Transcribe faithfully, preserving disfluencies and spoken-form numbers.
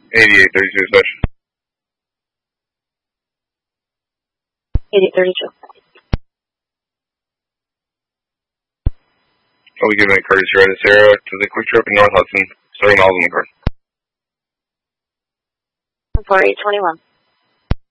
eighty-eight thirty-two, dispatch. eighty-eight thirty-two. I'll be giving a courtesy ride to Sarah to the Quick Trip in North Hudson, thirty miles on the car. four eight twenty-one.